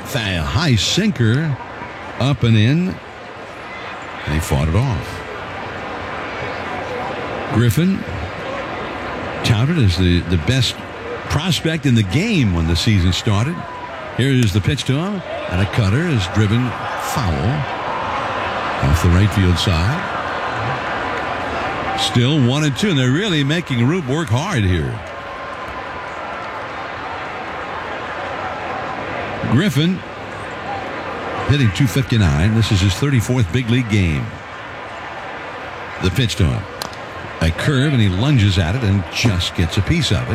high sinker up and in. And he fought it off. Griffin, touted as the best prospect in the game when the season started. Here is the pitch to him, and a cutter is driven foul off the right field side. Still 1-2, and they're really making Roop work hard here. Griffin hitting .259. This is his 34th big league game. The pitch to him. A curve, and he lunges at it and just gets a piece of it.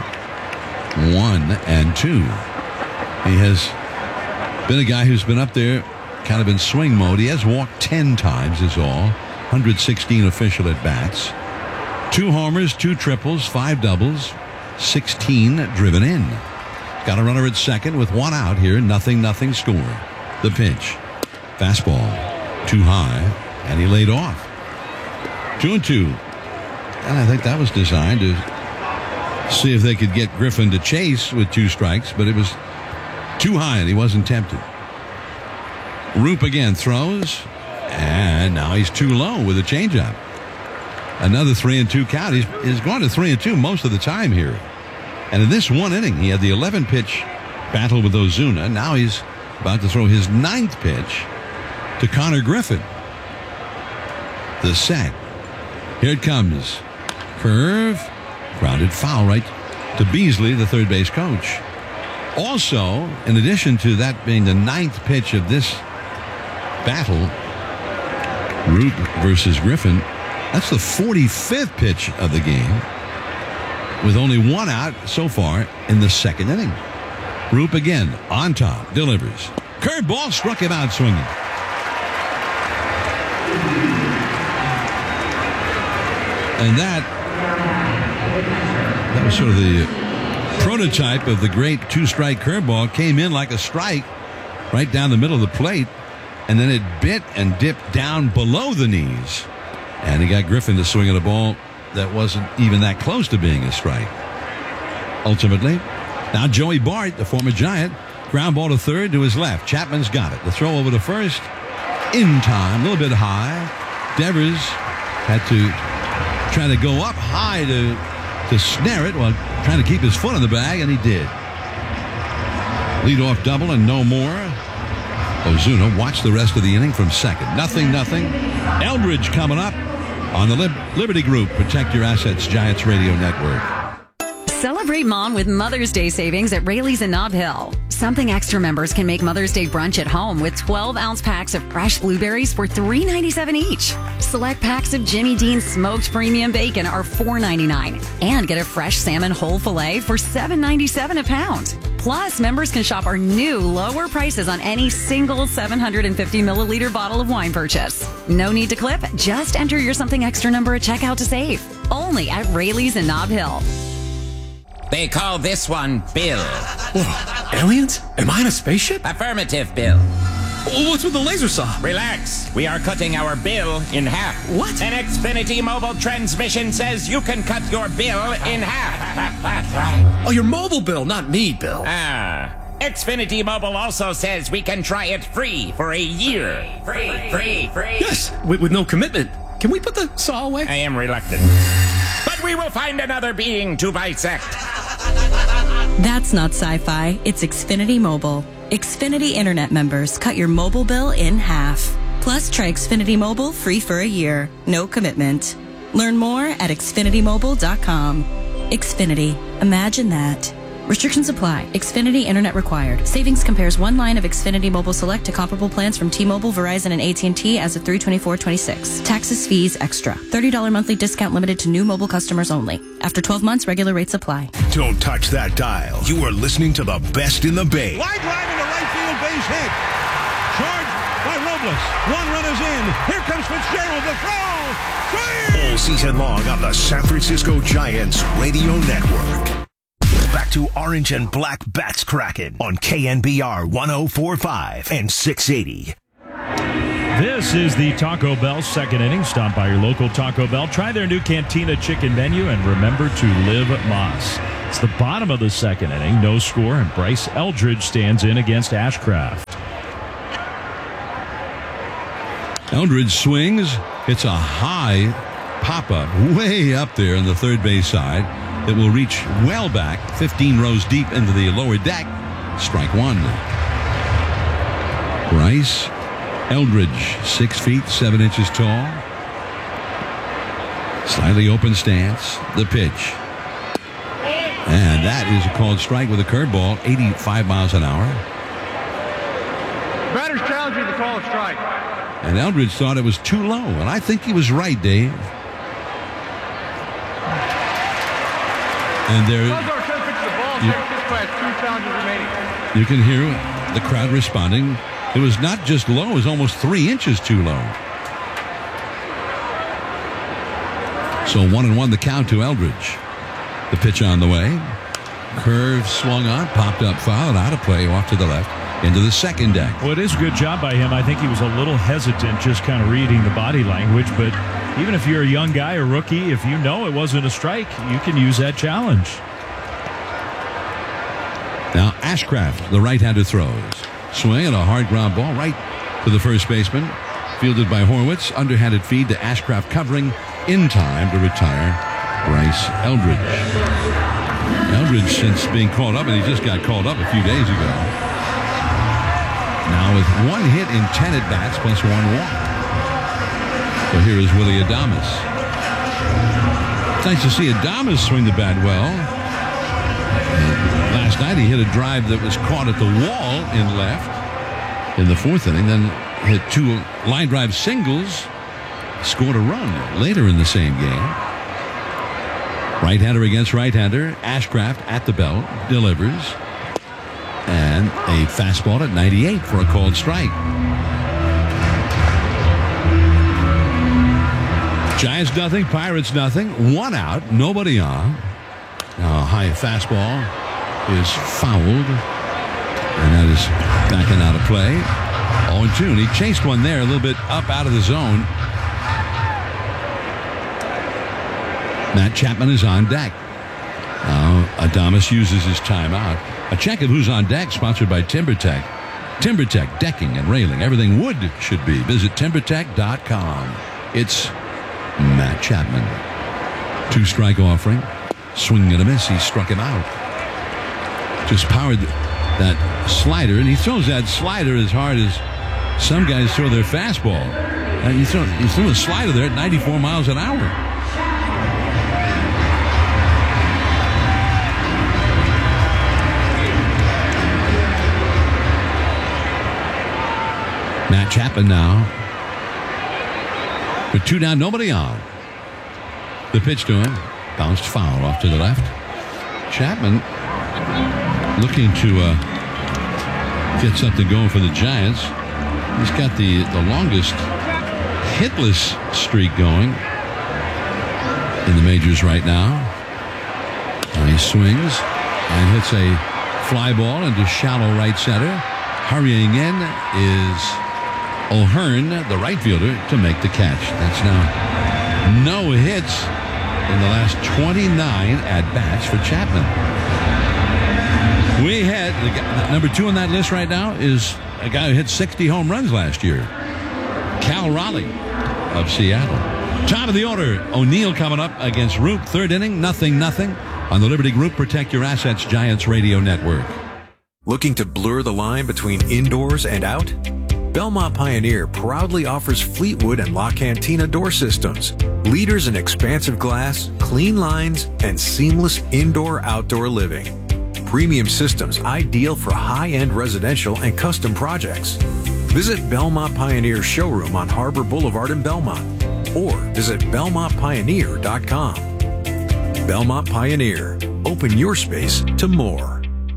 1-2. He has been a guy who's been up there kind of in swing mode. He has walked 10 times is all. 116 official at bats. 2 homers, 2 triples, 5 doubles, 16 driven in. Got a runner at second with 1 out here. 0-0 score. The pitch. Fastball. Too high. And he laid off. 2-2. And I think that was designed to see if they could get Griffin to chase with 2 strikes, but it was too high and he wasn't tempted. Roop again throws, and now he's too low with a changeup. Another 3-2 count. He's gone to 3-2 most of the time here. And in this 1 inning, he had the 11-pitch battle with Ozuna. Now he's about to throw his 9th pitch to Connor Griffin. The set. Here it comes. Curve. Grounded foul right to Beasley, the third base coach. Also, in addition to that being the 9th pitch of this battle, Roop versus Griffin, that's the 45th pitch of the game, with only 1 out so far in the 2nd inning. Roop again on top, delivers. Curveball struck him out swinging. And that was sort of the prototype of the great 2-strike curveball. Came in like a strike right down the middle of the plate, and then it bit and dipped down below the knees. And he got Griffin to swing at a ball that wasn't even that close to being a strike. Ultimately, now Joey Bart, the former Giant, ground ball to third to his left. Chapman's got it. The throw over to first in time, a little bit high. Devers had to try to go up high to snare it while trying to keep his foot on the bag, and he did. Leadoff double and no more. Ozuna watched the rest of the inning from second. 0-0. Eldridge coming up on the Liberty Group. Protect your assets, Giants Radio Network. Celebrate Mom with Mother's Day savings at Rayleigh's in Nob Hill. Something Extra members can make Mother's Day brunch at home with 12-ounce packs of fresh blueberries for $3.97 each. Select packs of Jimmy Dean smoked premium bacon are $4.99. And get a fresh salmon whole filet for $7.97 a pound. Plus, members can shop our new lower prices on any single 750 milliliter bottle of wine purchase. No need to clip. Just enter your Something Extra number at checkout to save. Only at Rayleigh's in Nob Hill. They call this one Bill. Whoa, aliens? Am I in a spaceship? Affirmative, Bill. What's with the laser saw? Relax. We are cutting our bill in half. What? An Xfinity mobile transmission says you can cut your bill in half. Oh, your mobile bill, not me, Bill. Xfinity Mobile also says we can try it free for a year. Free. Yes, with no commitment. Can we put the saw away? I am reluctant. But we will find another being to bisect. That's not sci-fi. It's Xfinity Mobile. Xfinity Internet members cut your mobile bill in half. Plus, try Xfinity Mobile free for a year. No commitment. Learn more at xfinitymobile.com. Xfinity. Imagine that. Restrictions apply. Xfinity Internet required. Savings compares one line of Xfinity Mobile Select to comparable plans from T-Mobile, Verizon, and AT&T as of 3/24/26. Taxes, fees, extra. $30 monthly discount limited to new mobile customers only. After 12 months, regular rates apply. Don't touch that dial. You are listening to the best in the Bay. Line drive into right field, base hit. Charged by Robles. 1 run is in. Here comes Fitzgerald. The throw. Swing! All season long on the San Francisco Giants Radio Network. Back to Orange and Black Bats Kraken on KNBR 104.5 and 680. This is the Taco Bell second inning. Stop by your local Taco Bell. Try their new Cantina chicken menu and remember to live Moss. It's the bottom of the second inning. No score, and Bryce Eldridge stands in against Ashcraft. Eldridge swings. It's a high pop-up way up there on the third base side that will reach well back 15 rows deep into the lower deck. Strike one. Bryce Eldridge, 6 feet, 7 inches tall. Slightly open stance. The pitch. And that is a called strike with a curveball, 85 miles an hour. Batter's challenging the call of strike. And Eldridge thought it was too low, and I think he was right, Dave. And there, you can hear the crowd responding. It was not just low, it was almost 3 inches too low. So 1-1 the count to Eldridge. The pitch on the way. Curve swung on, popped up foul, and out of play off to the left into the second deck. Well, it is a good job by him. I think he was a little hesitant just kind of reading the body language, but even if you're a young guy, a rookie, if you know it wasn't a strike, you can use that challenge. Now Ashcraft, the right-hander, throws. Swing and a hard ground ball right to the first baseman. Fielded by Horwitz. Underhanded feed to Ashcraft, covering in time to retire Bryce Eldridge. Eldridge, since being called up, and he just got called up a few days ago. Now with 1 hit in 10 at-bats plus 1 walk. So here is Willie Adames. It's nice to see Adames swing the bat well. Last night he hit a drive that was caught at the wall in left in the 4th inning, then hit 2 line drive singles, scored a run later in the same game. Right-hander against right-hander. Ashcraft at the belt, delivers. And a fastball at 98 for a called strike. Giants nothing, Pirates nothing. 1 out, nobody on. Now a high fastball is fouled. And that is backing out of play. 0-2. And he chased one there a little bit up out of the zone. Matt Chapman is on deck. Now Adames uses his timeout. A check of who's on deck sponsored by TimberTech. TimberTech, decking and railing. Everything wood should be. Visit TimberTech.com. It's Matt Chapman. 2-strike offering. Swing and a miss. He struck him out. Just powered that slider, and he throws that slider as hard as some guys throw their fastball. And he threw a slider there at 94 miles an hour. Matt Chapman now. With 2 down, nobody on. The pitch to him. Bounced foul off to the left. Chapman looking to get something going for the Giants. He's got the longest hitless streak going in the majors right now. And he swings and hits a fly ball into shallow right center. Hurrying in is O'Hearn, the right fielder, to make the catch. That's now no hits in the last 29 at-bats for Chapman. We had number 2 on that list right now is a guy who hit 60 home runs last year. Cal Raleigh of Seattle. Top of the order, O'Neill coming up against Root. 3rd inning, 0-0 on the Liberty Group Protect Your Assets Giants Radio Network. Looking to blur the line between indoors and out? Belmont Pioneer proudly offers Fleetwood and La Cantina door systems, leaders in expansive glass, clean lines, and seamless indoor-outdoor living. Premium systems ideal for high-end residential and custom projects. Visit Belmont Pioneer showroom on Harbor Boulevard in Belmont or visit BelmontPioneer.com. Belmont Pioneer. Open your space to more.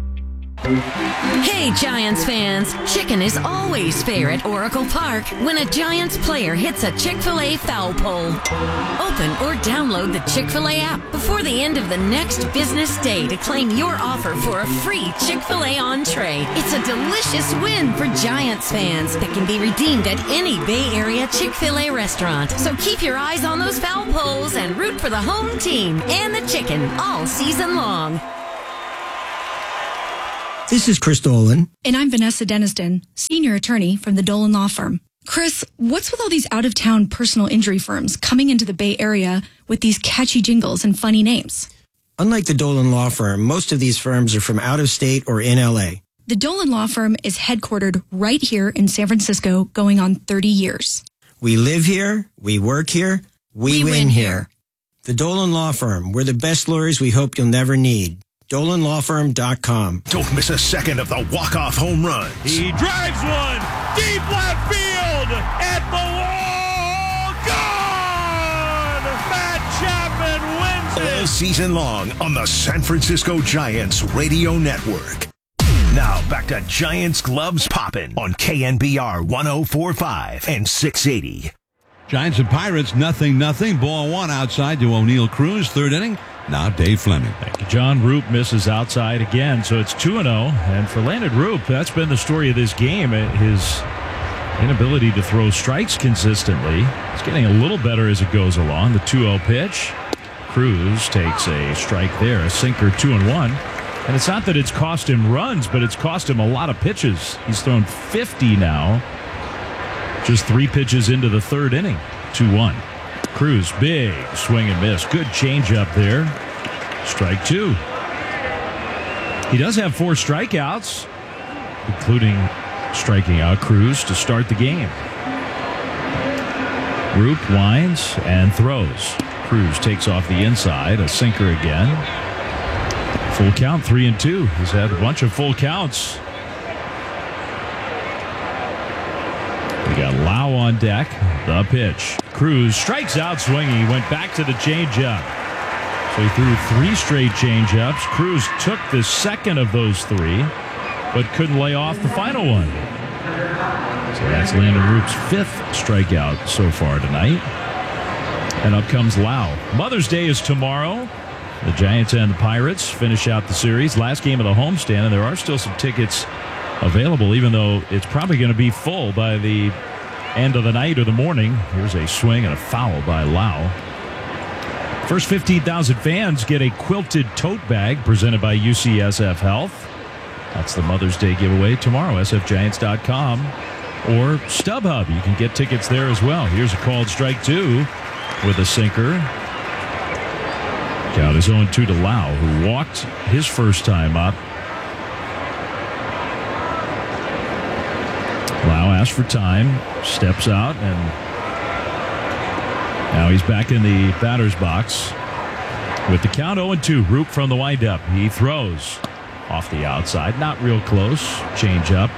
Hey, Giants fans! Chicken is always fair at Oracle Park when a Giants player hits a Chick-fil-A foul pole. Open or download the Chick-fil-A app before the end of the next business day to claim your offer for a free Chick-fil-A entree. It's a delicious win for Giants fans that can be redeemed at any Bay Area Chick-fil-A restaurant. So keep your eyes on those foul poles and root for the home team and the chicken all season long. This is Chris Dolan. And I'm Vanessa Deniston, senior attorney from the Dolan Law Firm. Chris, what's with all these out-of-town personal injury firms coming into the Bay Area with these catchy jingles and funny names? Unlike the Dolan Law Firm, most of these firms are from out of state or in L.A. The Dolan Law Firm is headquartered right here in San Francisco, going on 30 years. We live here, we work here, we win here. The Dolan Law Firm, we're the best lawyers we hope you'll never need. DolanLawFirm.com. Don't miss a second of the walk-off home runs. He drives one deep left field at the wall. Gone! Matt Chapman wins it. All season long on the San Francisco Giants Radio Network. Now back to Giants Gloves Poppin' on KNBR 104.5 and 680. Giants and Pirates, 0-0. Ball one outside to O'Neill Cruz. Third inning. Now Dave Fleming. Thank you. John Roop misses outside again, so it's 2-0. And for Landon Roop, that's been the story of this game. His inability to throw strikes consistently. It's getting a little better as it goes along. The 2-0 pitch. Cruz takes a strike there, a sinker, 2-1. And it's not that it's cost him runs, but it's cost him a lot of pitches. He's thrown 50 now. Just 3 pitches into the third inning. 2-1. Cruz, big swing and miss. Good changeup there. Strike 2. He does have 4 strikeouts, including striking out Cruz to start the game. Roop winds and throws. Cruz takes off the inside. A sinker again. Full count, 3-2. He's had a bunch of full counts. We got Lau on deck. The pitch. Cruz strikes out swinging. He went back to the changeup. So he threw 3 straight changeups. Cruz took the second of those 3, but couldn't lay off the final one. So that's Landon Roop's 5th strikeout so far tonight. And up comes Lau. Mother's Day is tomorrow. The Giants and the Pirates finish out the series. Last game of the homestand, and there are still some tickets available, even though it's probably going to be full by the end of the night or the morning. Here's a swing and a foul by Lau. First 15,000 fans get a quilted tote bag presented by UCSF Health. That's the Mother's Day giveaway tomorrow. sfgiants.com or StubHub. You can get tickets there as well. Here's a called strike 2 with a sinker. Count is 0-2 to Lau, who walked his first time up. Lau asks for time, steps out, and now he's back in the batter's box. With the count 0-2, Roop from the windup. He throws off the outside, not real close. Change up.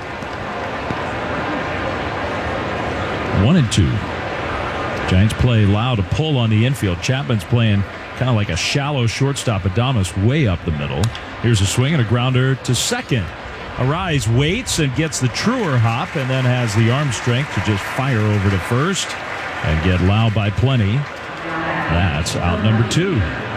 1-2. Giants play Lau to pull on the infield. Chapman's playing kind of like a shallow shortstop. Adames way up the middle. Here's a swing and a grounder to second. Arise waits and gets the truer hop and then has the arm strength to just fire over to first and get Lau by plenty. That's out number 2.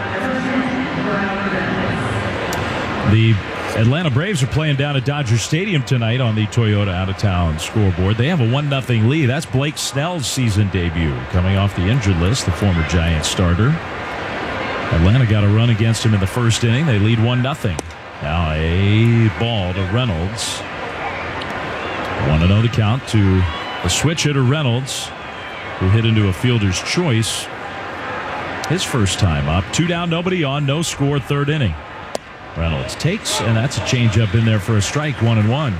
The Atlanta Braves are playing down at Dodger Stadium tonight on the Toyota out-of-town scoreboard. They have a 1-0 lead. That's Blake Snell's season debut, coming off the injured list, the former Giants starter. Atlanta got a run against him in the first inning. They lead 1-0. Now a ball to Reynolds. 1-0 the count to the switch hitter Reynolds, who hit into a fielder's choice his first time up. 2 down, nobody on, no score, third inning. Reynolds takes, and that's a changeup in there for a strike, 1-1.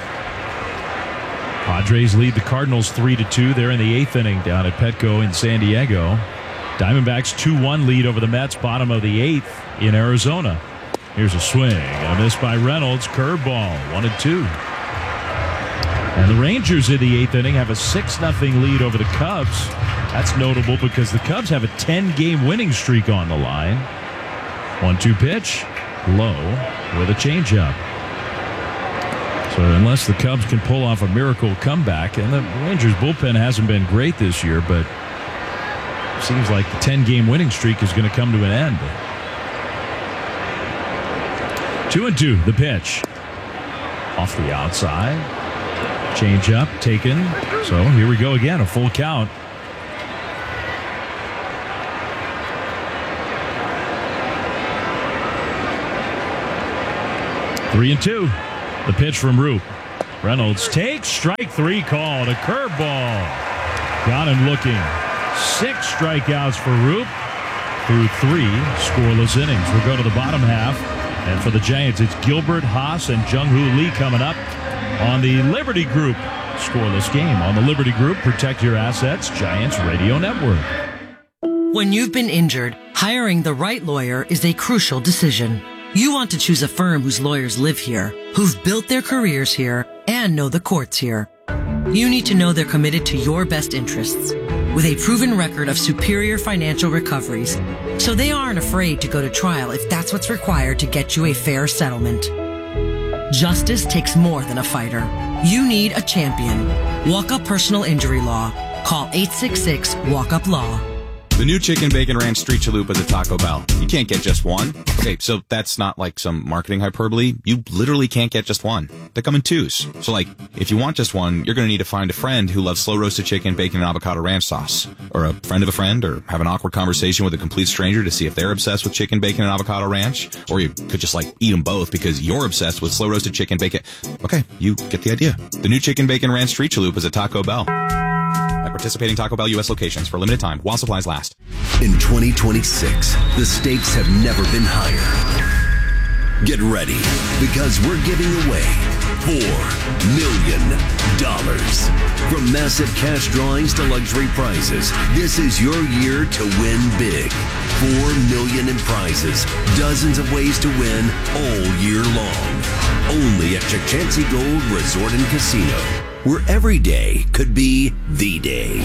Padres lead the Cardinals 3-2. They're in the 8th inning down at Petco in San Diego. Diamondbacks 2-1 lead over the Mets, bottom of the 8th in Arizona. Here's a swing and a miss by Reynolds. Curveball, 1-2. And the Rangers in the 8th inning have a 6-0 lead over the Cubs. That's notable because the Cubs have a 10-game winning streak on the line. 1-2 pitch, low with a changeup. So unless the Cubs can pull off a miracle comeback, and the Rangers bullpen hasn't been great this year, but it seems like the 10-game winning streak is going to come to an end. 2-2, the pitch. Off the outside. Change up, taken. So here we go again, a full count. Three and 2. The pitch from Roop. Reynolds takes strike 3 called. A curveball. Got him looking. 6 strikeouts for Roop through 3 scoreless innings. We'll go to the bottom half. And for the Giants, it's Gilbert, Haas, and Jung-Hoo Lee coming up on the Liberty Group scoreless game. On the Liberty Group, protect your assets, Giants Radio Network. When you've been injured, hiring the right lawyer is a crucial decision. You want to choose a firm whose lawyers live here, who've built their careers here, and know the courts here. You need to know they're committed to your best interests, with a proven record of superior financial recoveries, so they aren't afraid to go to trial if that's what's required to get you a fair settlement. Justice takes more than a fighter. You need a champion. Walk Up Personal Injury Law. Call 866-WALK-UP-LAW. The new Chicken Bacon Ranch Street Chalupas at Taco Bell. You can't get just one. Okay, so that's not like some marketing hyperbole. You literally can't get just one. They come in 2s. So like, if you want just one, you're going to need to find a friend who loves slow roasted chicken, bacon, and avocado ranch sauce. Or a friend of a friend, or have an awkward conversation with a complete stranger to see if they're obsessed with chicken, bacon, and avocado ranch. Or you could just like eat them both because you're obsessed with slow roasted chicken, bacon. Okay, you get the idea. The new Chicken Bacon Ranch Street Chalupas at Taco Bell. At participating Taco Bell U.S. locations for a limited time while supplies last. In 2026, the stakes have never been higher. Get ready, because we're giving away $4 million. From massive cash drawings to luxury prizes, this is your year to win big. $4 million in prizes, dozens of ways to win all year long. Only at Chukchansi Gold Resort and Casino, where every day could be the day.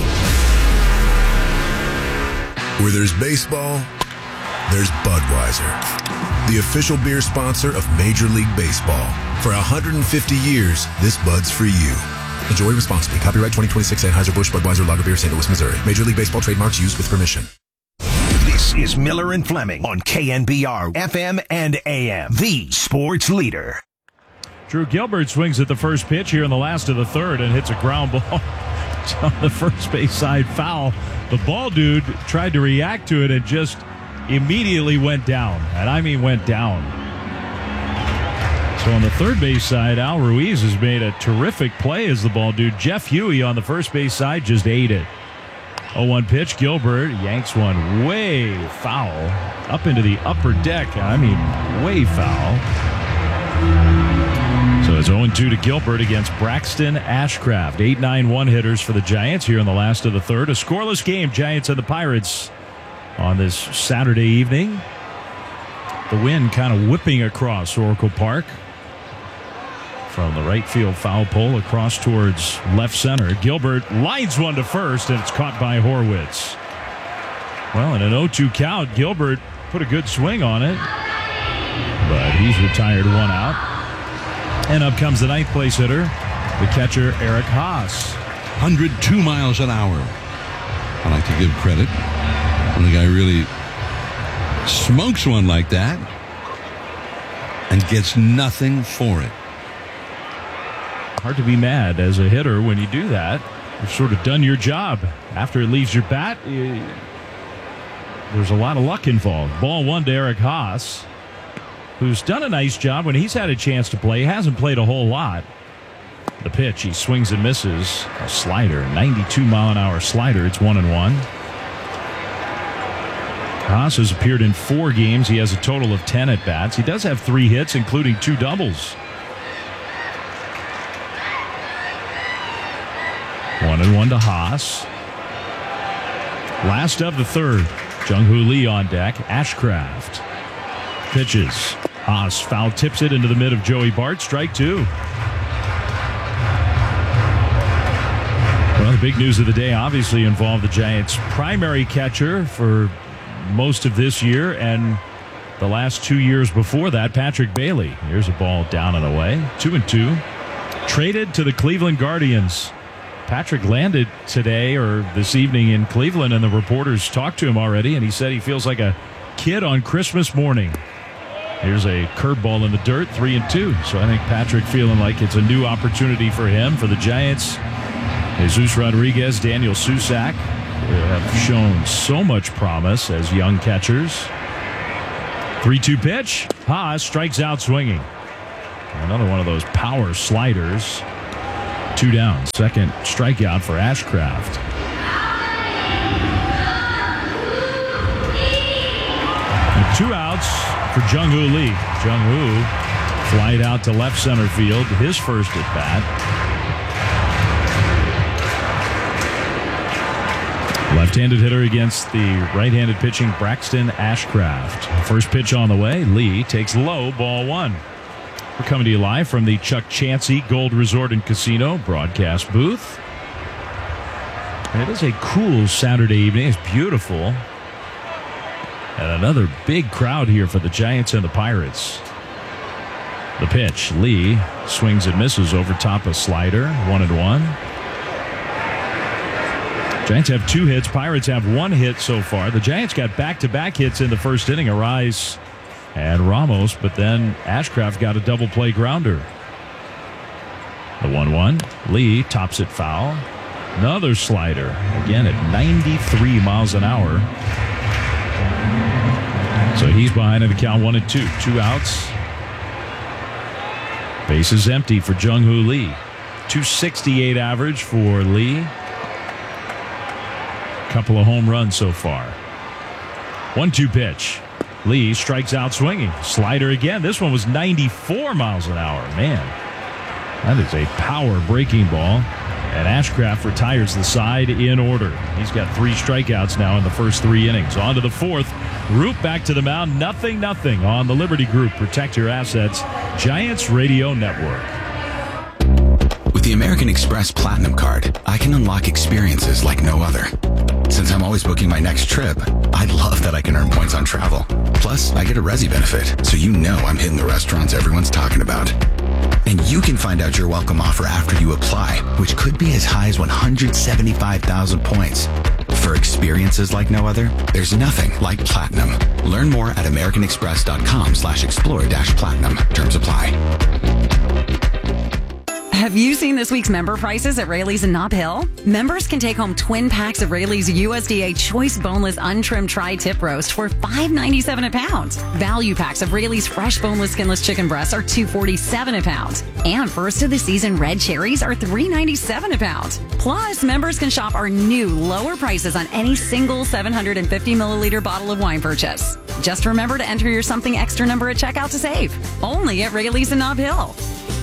Where there's baseball, there's Budweiser, the official beer sponsor of Major League Baseball. For 150 years, this Bud's for you. Enjoy responsibly. Copyright 2026 Anheuser-Busch Budweiser Lager Beer, St. Louis, Missouri. Major League Baseball trademarks used with permission. This is Miller and Fleming on KNBR FM and AM, the sports leader. Drew Gilbert swings at the first pitch here in the last of the third and hits a ground ball on the first base side foul. The ball dude tried to react to it and just immediately went down. And I mean went down. So on the third base side, Al Ruiz has made a terrific play as the ball dude. Jeff Huey on the first base side just ate it. 0-1 pitch. Gilbert yanks one way foul up into the upper deck. I mean, way foul. So it's 0-2 to Gilbert against Braxton Ashcraft. 8-9-1 hitters for the Giants here in the last of the third. A scoreless game, Giants and the Pirates on this Saturday evening. The wind kind of whipping across Oracle Park from the right field foul pole across towards left center. Gilbert lines one to first, and it's caught by Horwitz. Well, in an 0-2 count, Gilbert put a good swing on it, but he's retired, 1 out. And up comes the ninth place hitter, the catcher, Eric Haas. 102 miles an hour. I like to give credit when the guy really smokes one like that and gets nothing for it. Hard to be mad as a hitter when you do that. You've sort of done your job. After it leaves your bat, there's a lot of luck involved. Ball 1 to Eric Haas, who's done a nice job when he's had a chance to play. He hasn't played a whole lot. The pitch, he swings and misses. A slider, 92-mile-an-hour slider. It's 1-1. Haas has appeared in 4 games. He has a total of 10 at-bats. He does have 3 hits, including 2 doubles. 1-1 to Haas. Last of the third. Jung-Hoo Lee on deck. Ashcraft pitches. Haas foul tips it into the mid of Joey Bart. Strike 2. Well, the big news of the day obviously involved the Giants' primary catcher for most of this year and the last 2 years before that, Patrick Bailey. Here's a ball down and away. 2-2. Traded to the Cleveland Guardians. Patrick landed today or this evening in Cleveland, and the reporters talked to him already, and he said he feels like a kid on Christmas morning. Here's a curveball in the dirt, 3-2. So I think Patrick feeling like it's a new opportunity for him, for the Giants. Jesus Rodriguez, Daniel Susac have shown so much promise as young catchers. 3-2 pitch. Haas strikes out swinging. Another one of those power sliders. 2 down. Second strikeout for Ashcraft. And 2 outs for Jung-Hoo Lee. Jung-Hoo flied out to left center field, his first at bat. Left-handed hitter against the right-handed pitching Braxton Ashcraft. First pitch on the way. Lee takes low, ball 1. We're coming to you live from the Chuck Chansey Gold Resort and Casino broadcast booth. And it is a cool Saturday evening. It's beautiful. And another big crowd here for the Giants and the Pirates. The pitch. Lee swings and misses over top of slider. 1-1. Giants have 2 hits. Pirates have 1 hit so far. The Giants got back-to-back hits in the first inning. Arise and Ramos, but then Ashcraft got a double play grounder. The 1-1. Lee tops it foul. Another slider. Again at 93 miles an hour. So he's behind in the count 1-2. 2 outs. Bases empty for Jung-Hoo Lee. .268 average for Lee. Couple of home runs so far. 1-2 pitch. Lee strikes out swinging. Slider again. This one was 94 miles an hour. Man, that is a power breaking ball. And Ashcraft retires the side in order. He's got 3 strikeouts now in the first 3 innings. On to the 4th. Roop back to the mound. 0-0 on the Liberty Group. Protect your assets. Giants Radio Network. With the American Express Platinum Card, I can unlock experiences like no other. Since I'm always booking my next trip, I love that I can earn points on travel. Plus, I get a Resi benefit, so you know I'm hitting the restaurants everyone's talking about. And you can find out your welcome offer after you apply, which could be as high as 175,000 points. For experiences like no other, there's nothing like Platinum. Learn more at americanexpress.com/explore-platinum. Terms apply. Have you seen this week's member prices at Raley's in Nob Hill? Members can take home twin packs of Raley's USDA Choice Boneless Untrimmed Tri-Tip Roast for $5.97 a pound. Value packs of Raley's Fresh Boneless Skinless Chicken Breasts are $2.47 a pound. And first of the season red cherries are $3.97 a pound. Plus, members can shop our new lower prices on any single 750 milliliter bottle of wine purchase. Just remember to enter your something extra number at checkout to save. Only at Raley's in Nob Hill.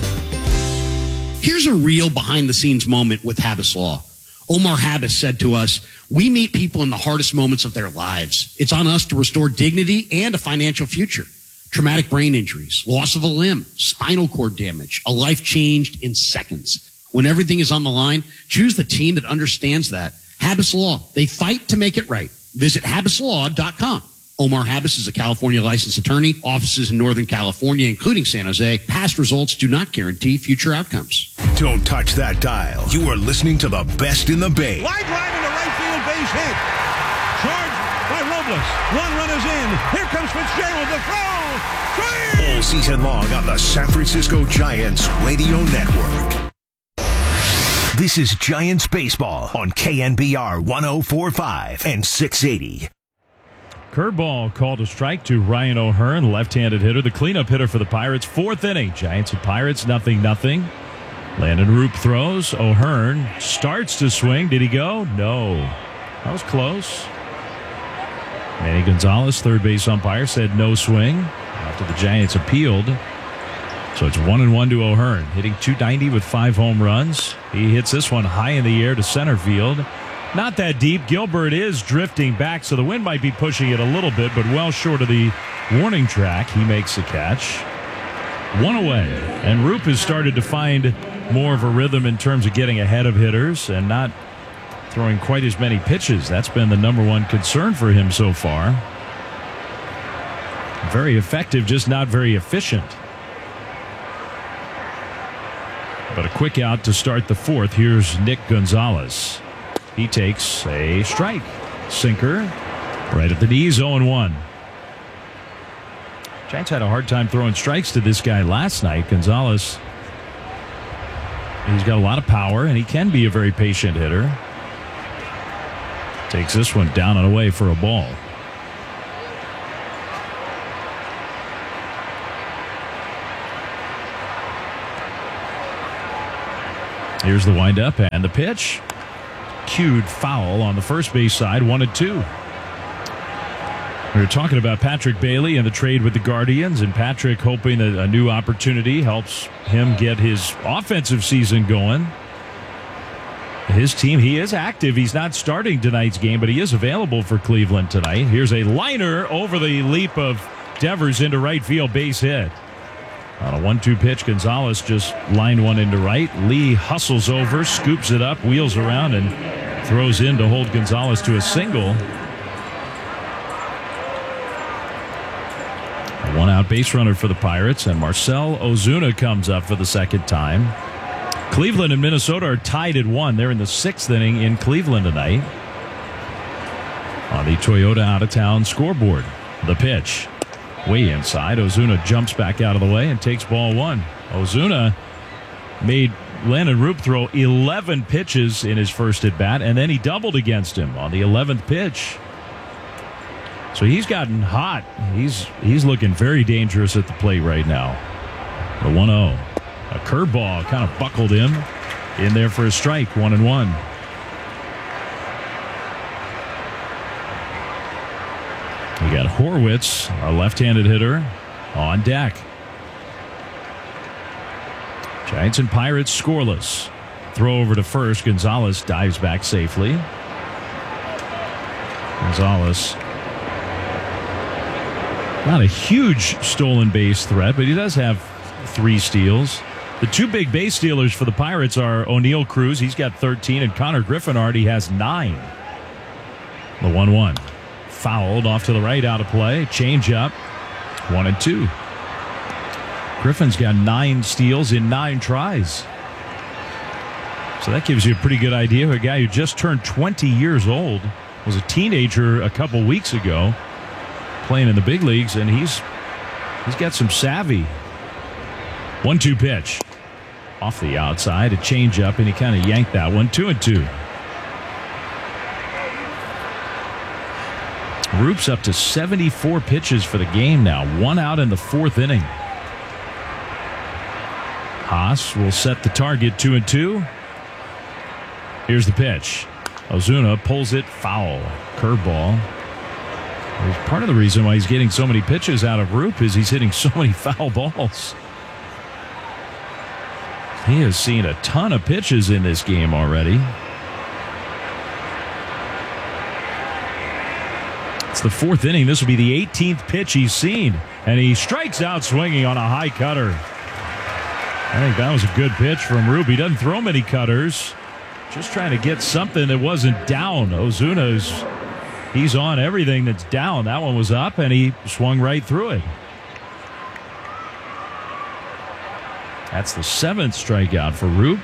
Here's a real behind-the-scenes moment with Habas Law. Omar Habas said to us, "We meet people in the hardest moments of their lives. It's on us to restore dignity and a financial future. Traumatic brain injuries, loss of a limb, spinal cord damage, a life changed in seconds. When everything is on the line, choose the team that understands that. Habas Law. They fight to make it right. Visit habaslaw.com. Omar Habas is a California licensed attorney, offices in Northern California, including San Jose. Past results do not guarantee future outcomes. Don't touch that dial. You are listening to the best in the Bay. Line drive into right field, base hit. Charged by Robles. 1 run is in. Here comes Fitzgerald, the throw. Swing! All season long on the San Francisco Giants Radio Network. This is Giants Baseball on KNBR 104.5 and 680. Curveball called a strike to Ryan O'Hearn, left-handed hitter, the cleanup hitter for the Pirates. 4th inning, Giants and Pirates, 0-0. Landon Roop throws. O'Hearn starts to swing. Did he go? No. That was close. Manny Gonzalez, third base umpire, said no swing after the Giants appealed. So it's 1-1 to O'Hearn, hitting .290 with 5 home runs. He hits this one high in the air to center field. Not that deep. Gilbert is drifting back, so the wind might be pushing it a little bit, but well short of the warning track. He makes the catch. 1 away. And Roop has started to find more of a rhythm in terms of getting ahead of hitters and not throwing quite as many pitches. That's been the number one concern for him so far. Very effective, just not very efficient. But a quick out to start the 4th. Here's Nick Gonzalez. He takes a strike. Sinker right at the knees, 0-1. Giants had a hard time throwing strikes to this guy last night. Gonzalez, he's got a lot of power, and he can be a very patient hitter. Takes this one down and away for a ball. Here's the windup and the pitch. Cued foul on the first base side, 1-2. We were talking about Patrick Bailey and the trade with the Guardians, and Patrick hoping that a new opportunity helps him get his offensive season going. His team, he is active. He's not starting tonight's game, but he is available for Cleveland tonight. Here's a liner over the leap of Devers into right field, base hit. On a 1-2 pitch, Gonzalez just lined one into right. Lee hustles over, scoops it up, wheels around, and throws in to hold Gonzalez to a single. A one-out base runner for the Pirates, and Marcell Ozuna comes up for the second time. Cleveland and Minnesota are tied at 1. They're in the 6th inning in Cleveland tonight. On the Toyota out-of-town scoreboard, the pitch. Way inside. Ozuna jumps back out of the way and takes ball 1. Ozuna made Landon Roop throw 11 pitches in his first at-bat, and then he doubled against him on the 11th pitch. So he's gotten hot. He's looking very dangerous at the plate right now. The 1-0. A curveball kind of buckled him in there for a strike, 1-1. We got Horwitz, a left-handed hitter, on deck. Giants and Pirates scoreless. Throw over to first. Gonzalez dives back safely. Gonzalez, not a huge stolen base threat, but he does have 3 steals. The 2 big base stealers for the Pirates are O'Neal Cruz, he's got 13, and Connor Griffin already has 9. The 1-1. Fouled off to the right, out of play. Change up. 1-2. Griffin's got 9 steals in 9 tries. So that gives you a pretty good idea of a guy who just turned 20 years old, was a teenager a couple weeks ago, playing in the big leagues, and he's got some savvy. 1-2 pitch. Off the outside, a change up, and he kind of yanked that one. 2-2. Roop's up to 74 pitches for the game now. 1 out in the 4th inning. Haas will set the target, 2-2. Here's the pitch. Ozuna pulls it foul. Curveball. Part of the reason why he's getting so many pitches out of Roop is he's hitting so many foul balls. He has seen a ton of pitches in this game already. It's the 4th inning. This will be the 18th pitch he's seen. And he strikes out swinging on a high cutter. I think that was a good pitch from Roop. He doesn't throw many cutters. Just trying to get something that wasn't down. Ozuna's, he's on everything that's down. That one was up, and he swung right through it. That's the 7th strikeout for Roop.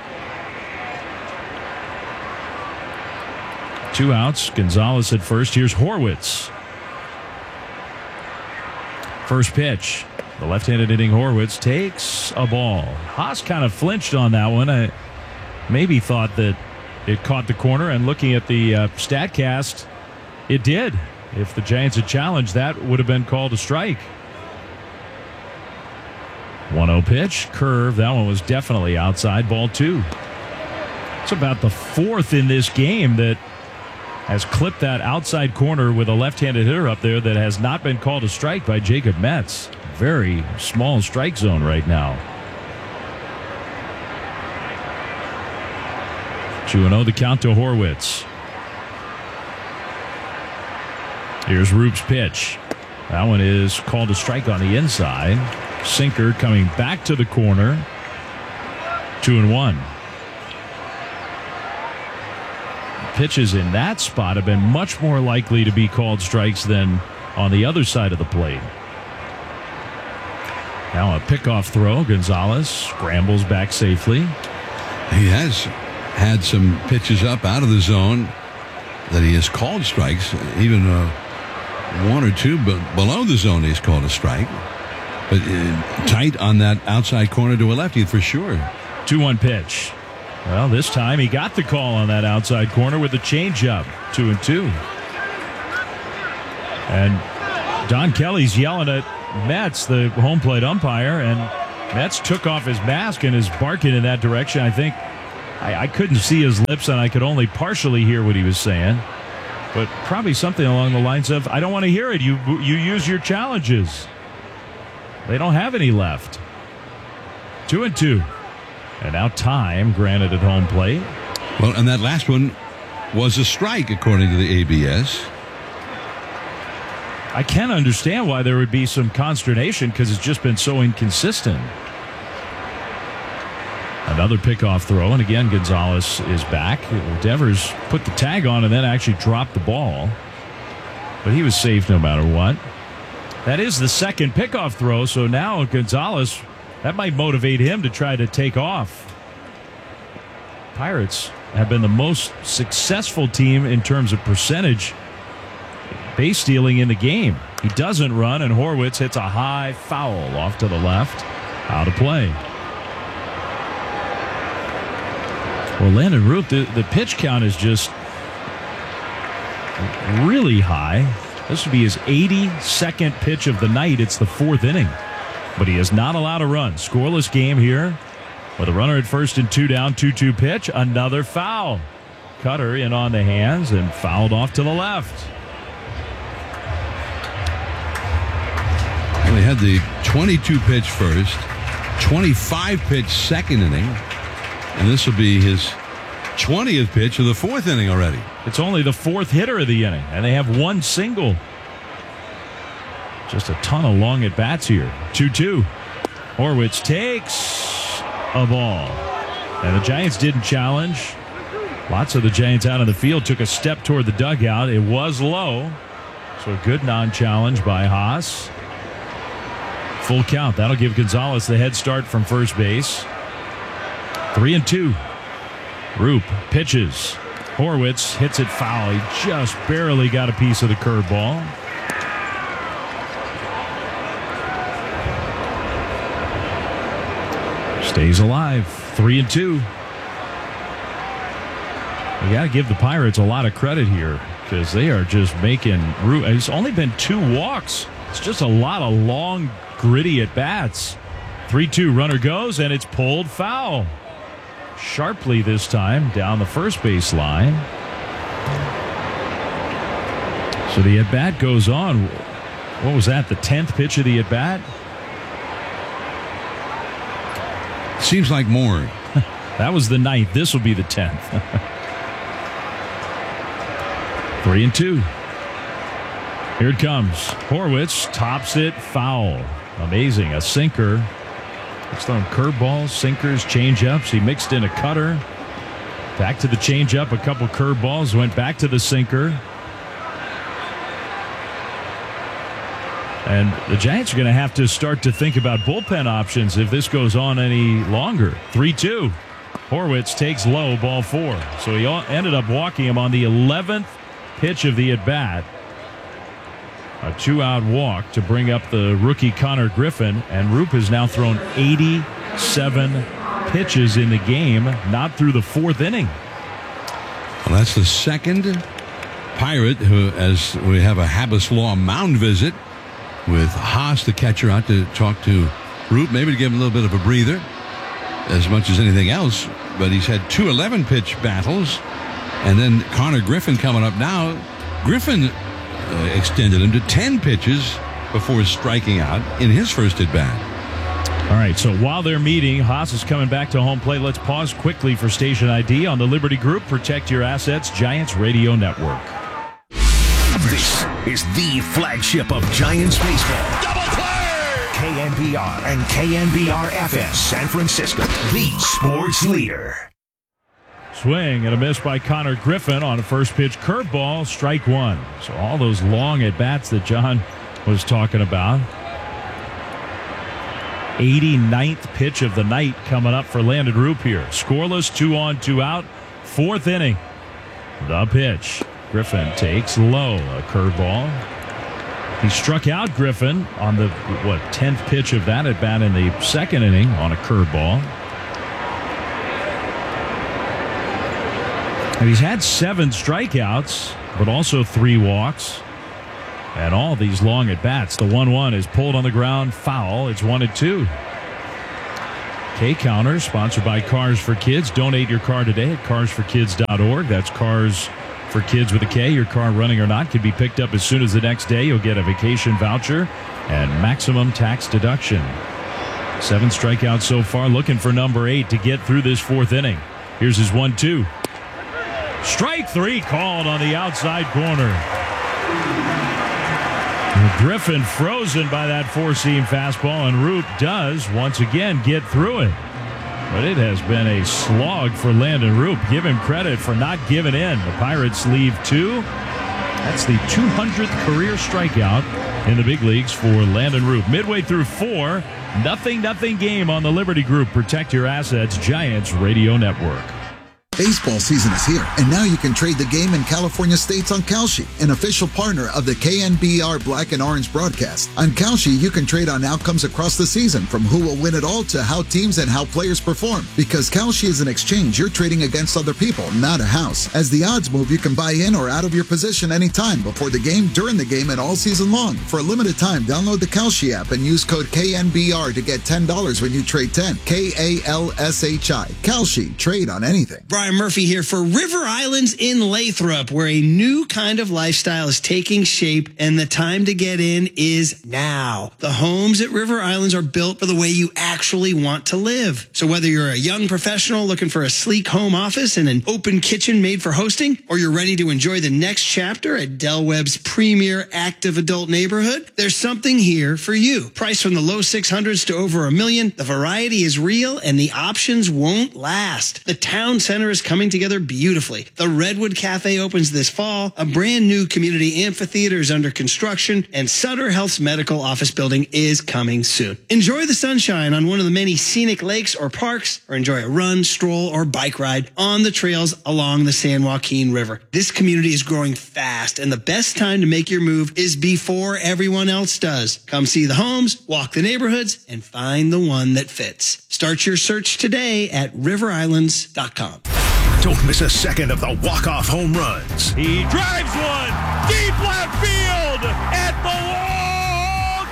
2 outs. Gonzalez at first. Here's Horwitz. First pitch. The left-handed hitting Horwitz takes a ball. Haas kind of flinched on that one. I maybe thought that it caught the corner, and looking at the StatCast, it did. If the Giants had challenged, that would have been called a strike. 1-0 pitch, curve. That one was definitely outside, ball 2. It's about the 4th in this game that has clipped that outside corner with a left-handed hitter up there that has not been called a strike by Jacob Metz. Very small strike zone right now. 2-0 the count to Horwitz. Here's Roop's pitch. That one is called a strike on the inside. Sinker coming back to the corner. 2-1. Pitches in that spot have been much more likely to be called strikes than on the other side of the plate. Now a pickoff throw. Gonzalez scrambles back safely. He has had some pitches up out of the zone that he has called strikes. Even 1 or 2 below the zone he's called a strike. But tight on that outside corner to a lefty for sure. 2-1 pitch. Well, this time he got the call on that outside corner with the changeup. 2-2. And Don Kelly's yelling at Metz, the home plate umpire, and Metz took off his mask and is barking in that direction. I I couldn't see his lips, and I could only partially hear what he was saying. But probably something along the lines of, I don't want to hear it. You use your challenges. They don't have any left. 2-2. And now time granted at home plate. Well, and that last one was a strike, according to the ABS. I can understand why there would be some consternation because it's just been so inconsistent. Another pickoff throw, and again, Gonzalez is back. Devers put the tag on and then actually dropped the ball. But he was safe no matter what. That is the second pickoff throw, so now Gonzalez, that might motivate him to try to take off. Pirates have been the most successful team in terms of percentage base stealing in the game. He doesn't run, and Horwitz hits a high foul off to the left. Out of play. Well, Landon Root, the pitch count is just really high. This would be his 82nd pitch of the night. It's the fourth inning. But he is not allowed to run. Scoreless game here with a runner at first and 2 down, 2-2 pitch. Another foul. Cutter in on the hands and fouled off to the left. Well, he had the 22 pitch first, 25 pitch second inning. And this will be his 20th pitch of the fourth inning already. It's only the fourth hitter of the inning, and they have one single. Just a ton of long at-bats here. 2-2. Horwitz takes a ball. And the Giants didn't challenge. Lots of the Giants out on the field took a step toward the dugout. It was low. So a good non-challenge by Haas. Full count. That'll give Gonzalez the head start from first base. 3-2. Roop pitches. Horwitz hits it foul. He just barely got a piece of the curveball. Stays alive. 3-2. You got to give the Pirates a lot of credit here because they are just making Roop. It's only been 2 walks. It's just a lot of long, gritty at bats. 3-2. Runner goes, and it's pulled foul. Sharply this time down the first base line. So the at-bat goes on. What was that, the 10th pitch of the at-bat? Seems like more. That was the 9th. This will be the 10th. 3-2. Here it comes. Horwitz tops it foul. Amazing. A sinker. He's throwing curveballs, sinkers, changeups. He mixed in a cutter. Back to the changeup, a couple curveballs, went back to the sinker. And the Giants are going to have to start to think about bullpen options if this goes on any longer. 3-2. Horwitz takes low, ball 4. So he ended up walking him on the 11th pitch of the at-bat. A 2-out walk to bring up the rookie Connor Griffin, and Roop has now thrown 87 pitches in the game, not through the 4th inning. Well, that's the second Pirate who, as we have a Habas Law mound visit with Haas, the catcher, out to talk to Roop, maybe to give him a little bit of a breather as much as anything else. But he's had 2 11-pitch battles, and then Connor Griffin coming up now. Griffin extended him to 10 pitches before striking out in his first at-bat. All right, so while they're meeting, Haas is coming back to home plate. Let's pause quickly for station ID on the Liberty Group. Protect your assets, Giants Radio Network. This is the flagship of Giants baseball. Double play! KNBR and KNBR-FM San Francisco, the sports leader. Swing and a miss by Connor Griffin on a first pitch curveball, strike 1. So all those long at-bats that John was talking about. 89th pitch of the night coming up for Landon Roop here. Scoreless, 2 on, 2 out. 4th inning. The pitch. Griffin takes low, a curveball. He struck out Griffin on the 10th pitch of that at-bat in the 2nd inning on a curveball. And he's had 7 strikeouts, but also 3 walks. And all these long at-bats. The 1-1 is pulled on the ground, foul. It's 1-2. K-Counter, sponsored by Cars for Kids. Donate your car today at carsforkids.org. That's Cars for Kids with a K. Your car, running or not, can be picked up as soon as the next day. You'll get a vacation voucher and maximum tax deduction. 7 strikeouts so far, looking for number 8 to get through this 4th inning. Here's his 1-2. Strike 3 called on the outside corner. Griffin frozen by that 4-seam fastball, and Roop does once again get through it. But it has been a slog for Landon Roop. Give him credit for not giving in. The Pirates leave 2. That's the 200th career strikeout in the big leagues for Landon Roop. Midway through 4, nothing game on the Liberty Group. Protect your assets, Giants Radio Network. Baseball season is here, and now you can trade the game in California states on Kalshi, an official partner of the KNBR Black and Orange broadcast. On Kalshi, you can trade on outcomes across the season, from who will win it all to how teams and how players perform. Because Kalshi is an exchange, you're trading against other people, not a house. As the odds move, you can buy in or out of your position anytime, before the game, during the game, and all season long. For a limited time, download the Kalshi app and use code KNBR to get $10 when you trade 10. KALSHI. Kalshi. Trade on anything. Brian Murphy here for River Islands in Lathrop, where a new kind of lifestyle is taking shape, and the time to get in is now. The homes at River Islands are built for the way you actually want to live. So whether you're a young professional looking for a sleek home office and an open kitchen made for hosting, or you're ready to enjoy the next chapter at Del Webb's premier active adult neighborhood, there's something here for you. Priced from the low 600s to over $1 million, the variety is real and the options won't last. The town center is coming together beautifully. The Redwood Cafe opens this fall, a brand new community amphitheater is under construction, and Sutter Health's medical office building is coming soon. Enjoy the sunshine on one of the many scenic lakes or parks, or enjoy a run, stroll, or bike ride on the trails along the San Joaquin River. This community is growing fast, and the best time to make your move is before everyone else does. Come see the homes, walk the neighborhoods, and find the one that fits. Start your search today at riverislands.com. Don't miss a second of the walk-off home runs. He drives one deep left field at the wall.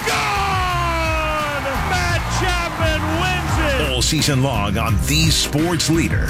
Gone! Matt Chapman wins it. All season long on the sports leader.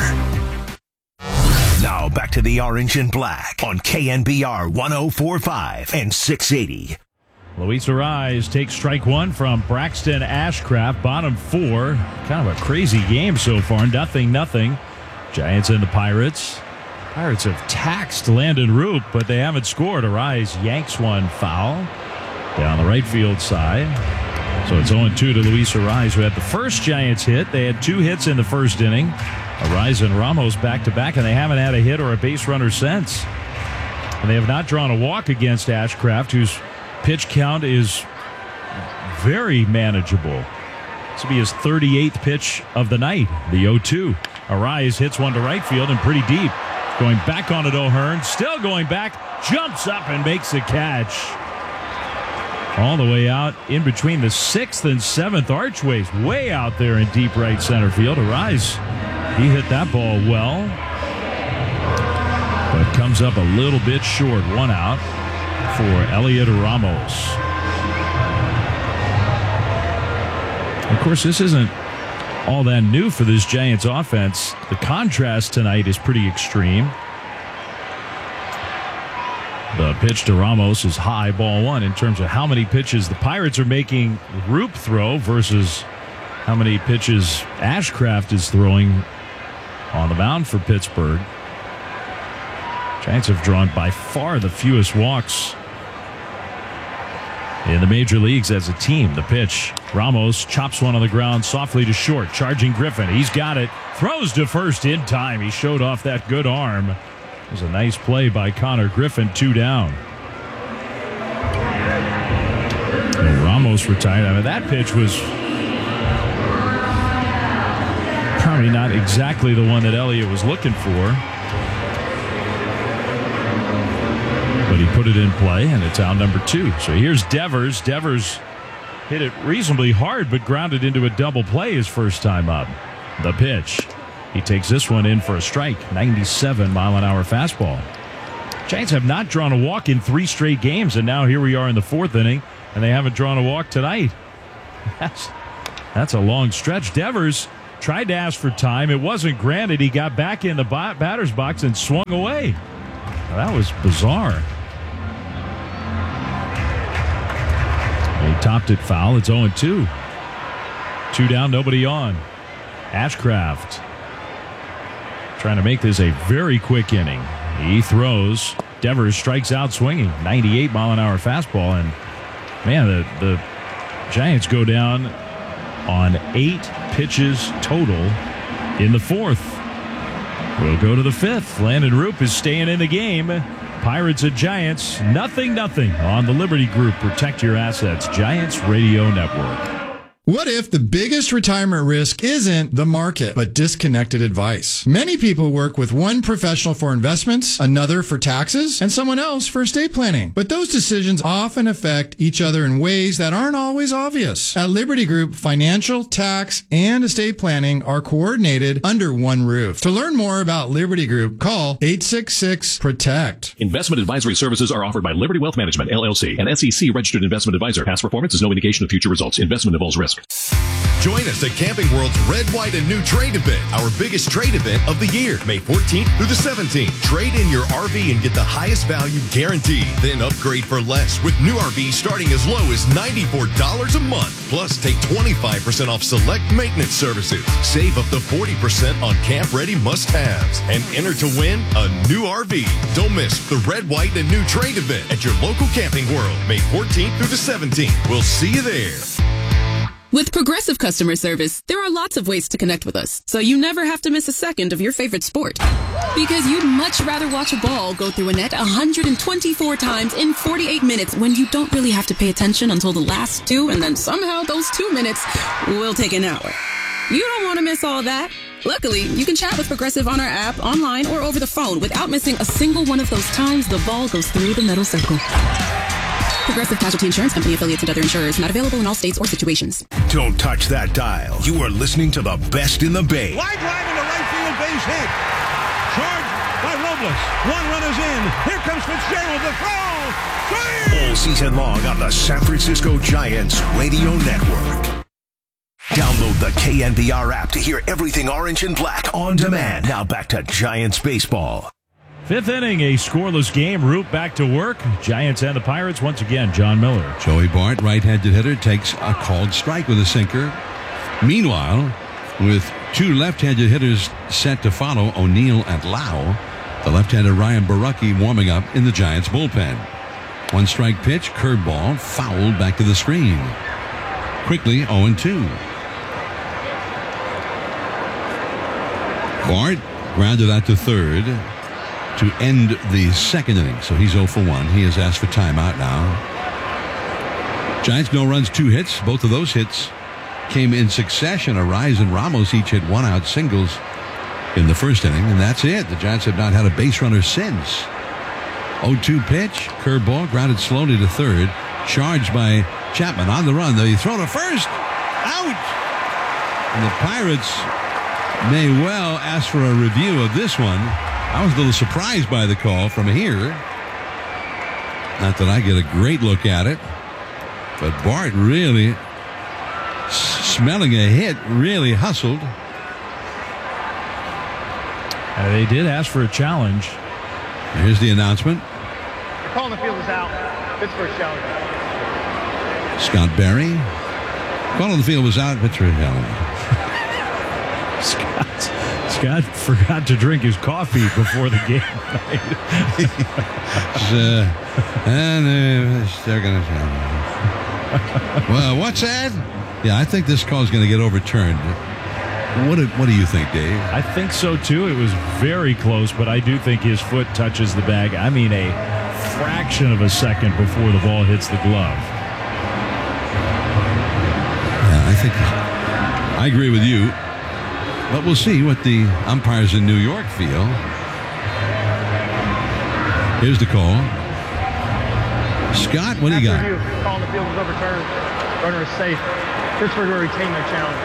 Now back to the Orange and Black on KNBR 104.5 and 680. Luis Arraez takes strike 1 from Braxton Ashcraft. Bottom 4. Kind of a crazy game so far. Nothing. Giants and the Pirates. Pirates have taxed Landon Roop, but they haven't scored. Arraez yanks one foul down the right field side. So it's 0-2 to Luis Arraez, who had the first Giants hit. They had 2 hits in the first inning. Arraez and Ramos back-to-back, and they haven't had a hit or a base runner since. And they have not drawn a walk against Ashcraft, whose pitch count is very manageable. This will be his 38th pitch of the night, the 0-2. Arraez hits one to right field and pretty deep. Going back on it, O'Hearn. Still going back. Jumps up and makes a catch. All the way out in between the 6th and 7th archways. Way out there in deep right center field. Arraez, he hit that ball well. But comes up a little bit short. 1 out for Elliot Ramos. Of course, this isn't all that new for this Giants offense. The contrast tonight is pretty extreme. The pitch to Ramos is high, ball 1, in terms of how many pitches the Pirates are making Roop throw versus how many pitches Ashcraft is throwing on the mound for Pittsburgh. Giants have drawn by far the fewest walks in the major leagues as a team. The pitch. Ramos chops one on the ground softly to short. Charging Griffin. He's got it. Throws to first in time. He showed off that good arm. It was a nice play by Connor Griffin. 2 down. And Ramos retired. I mean, that pitch was probably not exactly the one that Elliott was looking for. But he put it in play, and it's out number 2. So here's Devers. Devers hit it reasonably hard, but grounded into a double play his first time up. The pitch. He takes this one in for a strike. 97-mile-an-hour fastball. Giants have not drawn a walk in 3 straight games, and now here we are in the 4th inning, and they haven't drawn a walk tonight. That's a long stretch. Devers tried to ask for time. It wasn't granted. He got back in the batter's box and swung away. Now, that was bizarre. He topped it foul. It's 0-2. 2 down, nobody on. Ashcraft trying to make this a very quick inning. He throws. Devers strikes out swinging. 98-mile-an-hour fastball. And, man, the Giants go down on 8 pitches total in the 4th. We'll go to the 5th. Landon Roop is staying in the game. Pirates at Giants, 0-0 on the Liberty Group. Protect your assets. Giants Radio Network. What if the biggest retirement risk isn't the market, but disconnected advice? Many people work with one professional for investments, another for taxes, and someone else for estate planning. But those decisions often affect each other in ways that aren't always obvious. At Liberty Group, financial, tax, and estate planning are coordinated under one roof. To learn more about Liberty Group, call 866-PROTECT. Investment advisory services are offered by Liberty Wealth Management, LLC, an SEC-registered investment advisor. Past performance is no indication of future results. Investment involves risk. Join us at Camping World's Red, White, and New Trade event, our biggest trade event of the year, May 14th through the 17th. Trade in your RV and get the highest value guaranteed. Then upgrade for less with new RVs starting as low as $94 a month. Plus, take 25% off select maintenance services. Save up to 40% on camp-ready must-haves. And enter to win a new RV. Don't miss the Red, White, and New Trade event at your local Camping World, May 14th through the 17th. We'll see you there. With Progressive customer service, there are lots of ways to connect with us, so you never have to miss a second of your favorite sport. Because you'd much rather watch a ball go through a net 124 times in 48 minutes when you don't really have to pay attention until the last 2, and then somehow those 2 minutes will take an hour. You don't want to miss all that. Luckily, you can chat with Progressive on our app, online, or over the phone without missing a single one of those times the ball goes through the metal circle. Progressive Casualty Insurance Company, affiliates, and other insurers. Not available in all states or situations. Don't touch that dial. You are listening to the best in the Bay. Line drive into right field, base hit. Charged by Robles. 1 run is in. Here comes Fitzgerald, the throw. All season long on the San Francisco Giants Radio Network. Download the KNBR app to hear everything orange and black on demand. Now back to Giants baseball. 5th inning, a scoreless game. Root back to work. Giants and the Pirates once again. John Miller. Joey Bart, right-handed hitter, takes a called strike with a sinker. Meanwhile, with 2 left-handed hitters set to follow, O'Neill and Lau, the left-handed Ryan Borucki warming up in the Giants bullpen. 1 strike pitch, curveball, fouled back to the screen. Quickly 0-2. Bart grounded out to third to end the 2nd inning. So he's 0 for 1. He has asked for timeout now. Giants, no runs, 2 hits. Both of those hits came in succession. Arise and Ramos each hit 1-out singles in the 1st inning, and that's it. The Giants have not had a base runner since. 0-2 pitch, curveball, grounded slowly to third. Charged by Chapman on the run. They throw to first. Out! And the Pirates may well ask for a review of this one. I was a little surprised by the call from here. Not that I get a great look at it, but Bart really smelling a hit, really hustled. They did ask for a challenge. Here's the announcement. They're calling the field is out. Pittsburgh challenge. Scott Berry. Call on the field was out. Pittsburgh challenge. Scott forgot to drink his coffee before the game. They're going to. Well, what's that? Yeah, I think this call is going to get overturned. What do you think, Dave? I think so too. It was very close, but I do think his foot touches the bag. I mean, a fraction of a second before the ball hits the glove. Yeah, I agree with you. But we'll see what the umpires in New York feel. Here's the call. Scott, what do you got? Call on the field was overturned. Runner is safe. Pittsburgh will retain their challenge.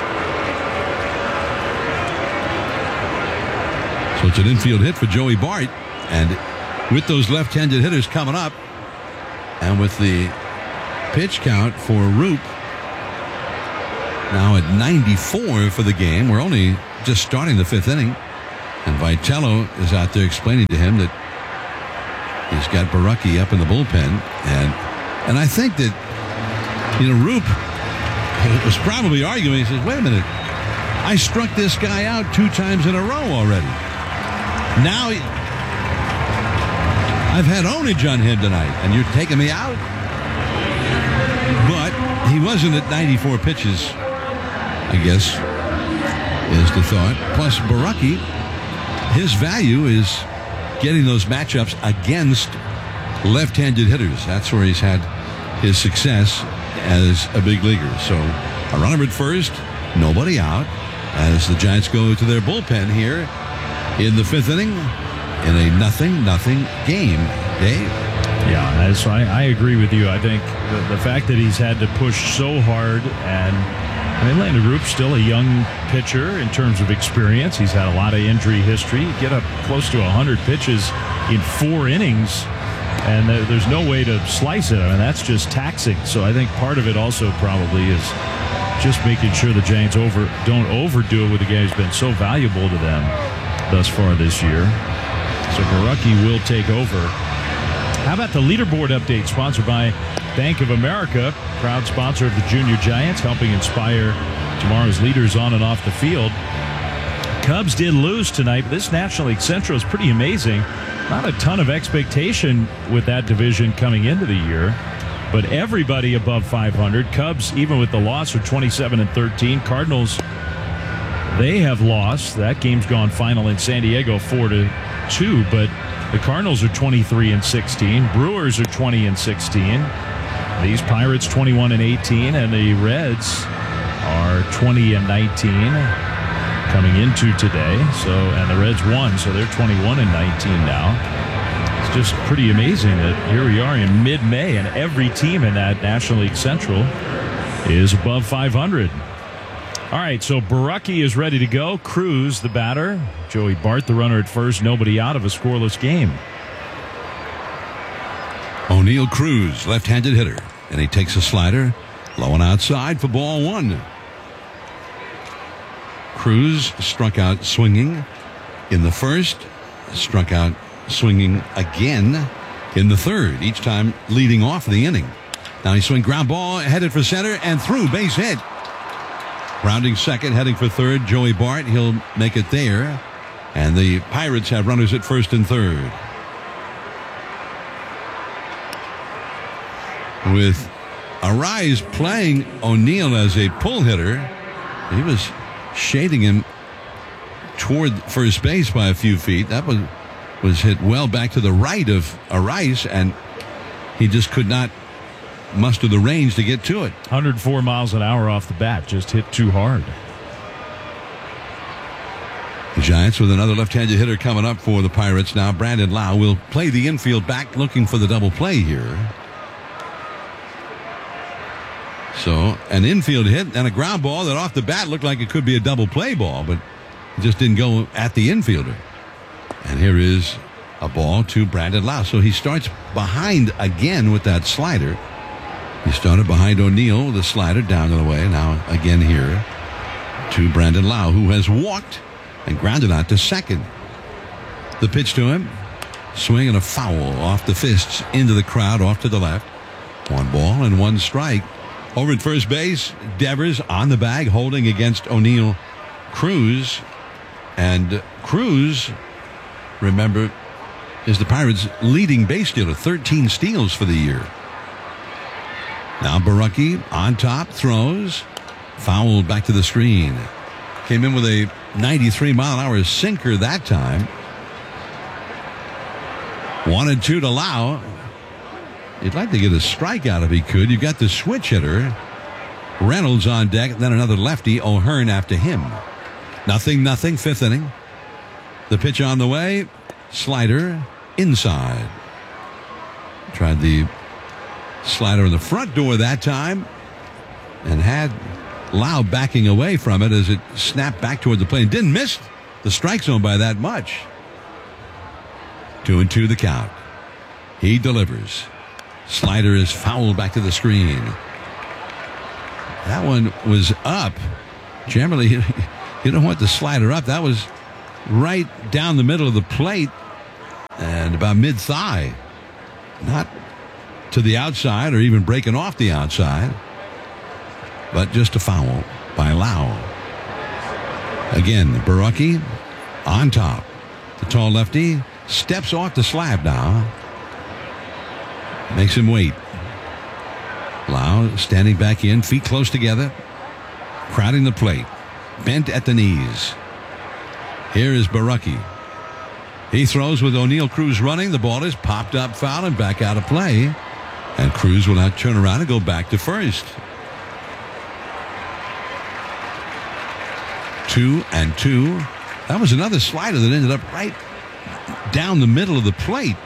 So it's an infield hit for Joey Bart. And with those left-handed hitters coming up, and with the pitch count for Roop now at 94 for the game. We're only just starting the fifth inning. And Vitello is out there explaining to him that he's got Borucki up in the bullpen. And I think that, Roop was probably arguing. He says, wait a minute. I struck this guy out 2 times in a row already. Now I've had ownage on him tonight, and you're taking me out? But he wasn't at 94 pitches, I guess, is the thought. Plus, Borucki, his value is getting those matchups against left-handed hitters. That's where he's had his success as a big leaguer. So a runner at first, nobody out, as the Giants go to their bullpen here in the fifth inning in a 0-0 game. Dave? Yeah, so I agree with you. I think the fact that he's had to push so hard, and Landon Roop's still a young pitcher in terms of experience. He's had a lot of injury history. You get up close to 100 pitches in 4 innings, and there's no way to slice it. That's just taxing. So I think part of it also probably is just making sure the Giants don't overdo it with a guy who's been so valuable to them thus far this year. So Borucki will take over. How about the leaderboard update, sponsored by Bank of America, proud sponsor of the Junior Giants, helping inspire tomorrow's leaders on and off the field. Cubs did lose tonight, but this National League Central is pretty amazing. Not a ton of expectation with that division coming into the year, but everybody above 500. Cubs, even with the loss, are 27-13. Cardinals, they have lost. That game's gone final in San Diego 4-2, but the Cardinals are 23-16. Brewers are 20-16. These Pirates 21-18, and the Reds are 20-19 coming into today. And the Reds won, so they're 21-19 now. It's just pretty amazing that here we are in mid-May, and every team in that National League Central is above 500. All right, so Borucki is ready to go. Cruz, the batter. Joey Bart, the runner at first. Nobody out of a scoreless game. O'Neill Cruz, left-handed hitter. And he takes a slider. Low and outside for ball 1. Cruz struck out swinging in the first. Struck out swinging again in the third. Each time leading off the inning. Now he swing ground ball, headed for center, and through. Base hit. Rounding second, heading for third, Joey Bart. He'll make it there. And the Pirates have runners at first and third. With Arise playing O'Neill as a pull hitter, he was shading him toward first base by a few feet. That was hit well back to the right of Arise, and he just could not muster the range to get to it. 104 miles an hour off the bat, just hit too hard. The Giants with another left-handed hitter coming up for the Pirates now. Brandon Lau will play the infield back, looking for the double play here. So an infield hit and a ground ball that off the bat looked like it could be a double play ball, but it just didn't go at the infielder. And here is a ball to Brandon Lau. So he starts behind again with that slider. He started behind O'Neill, the slider down and away. Now again here to Brandon Lau, who has walked and grounded out to second. The pitch to him. Swing and a foul off the fists into the crowd, off to the left. 1 ball and 1 strike. Over at first base, Devers on the bag, holding against O'Neill Cruz. And Cruz, remember, is the Pirates' leading base stealer, 13 steals for the year. Now Borucki on top, throws, fouled back to the screen. Came in with a 93-mile-an-hour sinker that time. 1-2 to Lau. You'd like to get a strikeout if he could. You've got the switch hitter, Reynolds on deck, then another lefty, O'Hearn after him. 0-0, fifth inning. The pitch on the way, slider inside. Tried the slider in the front door that time and had Lau backing away from it as it snapped back toward the plate. Didn't miss the strike zone by that much. 2-2 the count. He delivers. Slider is fouled back to the screen. That one was up. Generally, you don't want the slider up. That was right down the middle of the plate and about mid-thigh. Not to the outside or even breaking off the outside, but just a foul by Lau. Again, Borucki on top. The tall lefty steps off the slab now. Makes him wait. Lau standing back in, feet close together, crowding the plate, bent at the knees. Here is Borucki. He throws with O'Neill Cruz running. The ball is popped up, foul, and back out of play. And Cruz will now turn around and go back to first. 2-2. That was another slider that ended up right down the middle of the plate.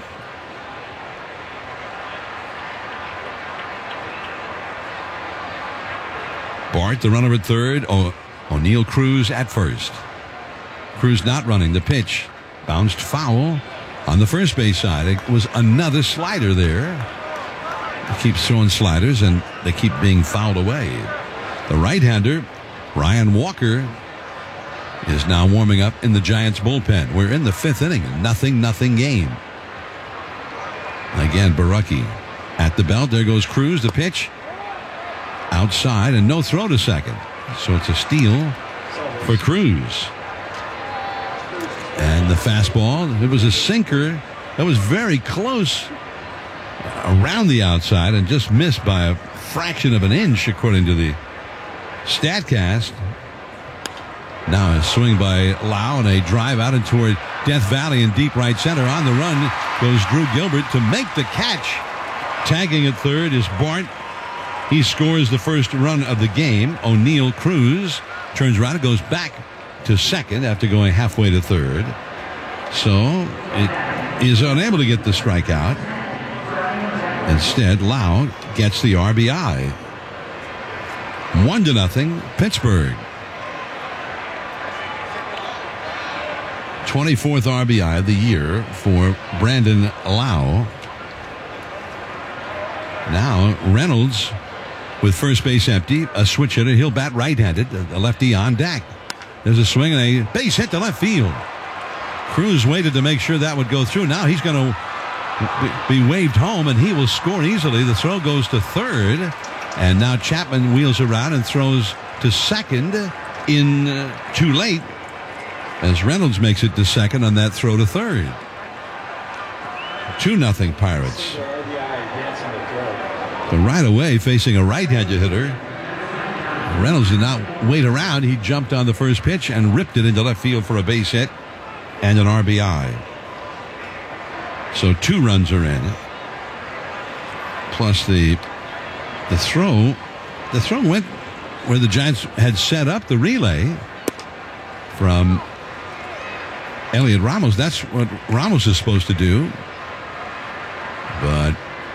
Bart, the runner at third. O'Neill Cruz at first. Cruz not running. The pitch bounced foul on the first base side. It was another slider there. He keeps throwing sliders and they keep being fouled away. The right-hander, Ryan Walker, is now warming up in the Giants bullpen. We're in the fifth inning. Nothing game. Again, Borucki at the belt. There goes Cruz. The pitch outside and no throw to second. So it's a steal for Cruz. And the fastball, it was a sinker that was very close around the outside and just missed by a fraction of an inch according to the StatCast. Now a swing by Lau and a drive out and toward Death Valley in deep right center. On the run goes Drew Gilbert to make the catch. Tagging at third is Bart. He scores the first run of the game. O'Neill Cruz turns around and goes back to second after going halfway to third. So it is unable to get the strikeout. Instead, Lau gets the RBI. 1-0 Pittsburgh. 24th RBI of the year for Brandon Lau. Now Reynolds with first base empty, a switch hitter. He'll bat right-handed. The lefty on deck. There's a swing and a base hit to left field. Cruz waited to make sure that would go through. Now he's going to be waved home and he will score easily. The throw goes to third. And now Chapman wheels around and throws to second in too late as Reynolds makes it to second on that throw to third. 2-0 Pirates. So right away, facing a right-handed hitter, Reynolds did not wait around. He jumped on the first pitch and ripped it into left field for a base hit and an RBI. So 2 runs are in. Plus the throw. The throw went where the Giants had set up the relay from Elliot Ramos. That's what Ramos is supposed to do. But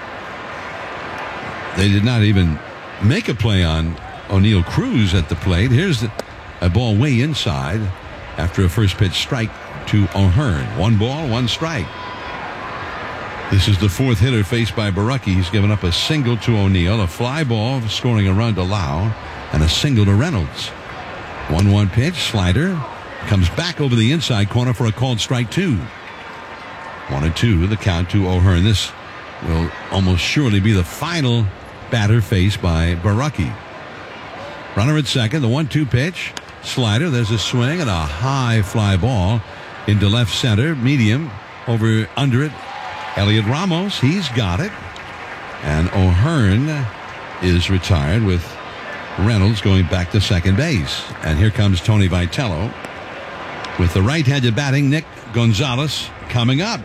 they did not even make a play on O'Neill Cruz at the plate. Here's a ball way inside after a first pitch strike to O'Hearn. 1 ball, 1 strike. This is the fourth hitter faced by Borucki. He's given up a single to O'Neill, a fly ball scoring a run to Lau, and a single to Reynolds. 1-1 pitch, slider, comes back over the inside corner for a called strike 2. 1-2, the count to O'Hearn. This will almost surely be the final batter faced by Borucki. Runner at second, the 1-2 pitch, slider. There's a swing and a high fly ball into left center, medium, over under it. Elliot Ramos, he's got it. And O'Hearn is retired with Reynolds going back to second base. And here comes Tony Vitello with the right-handed batting Nick Gonzalez coming up.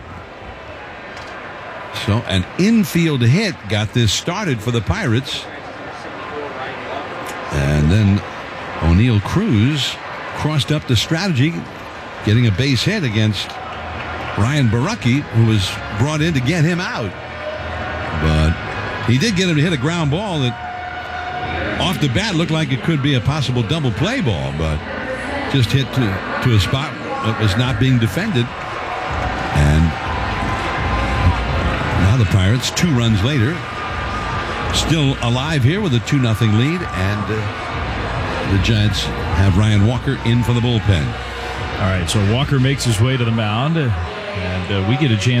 So an infield hit got this started for the Pirates. And then O'Neill Cruz crossed up the strategy, getting a base hit against Ryan Borucki, who was brought in to get him out. But he did get him to hit a ground ball that off the bat looked like it could be a possible double play ball, but just hit to a spot that was not being defended. And now the Pirates, 2 runs later, still alive here with a 2-0 lead, and the Giants have Ryan Walker in for the bullpen. All right, so Walker makes his way to the mound, and we get a chance